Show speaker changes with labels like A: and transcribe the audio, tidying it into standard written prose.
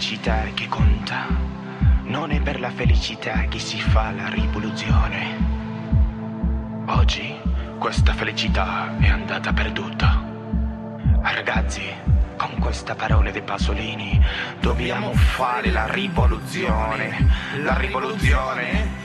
A: felicità che conta, non è per la felicità che si fa la rivoluzione. Oggi questa felicità è andata perduta. Ragazzi, con questa parola dei Pasolini dobbiamo fare la rivoluzione. La rivoluzione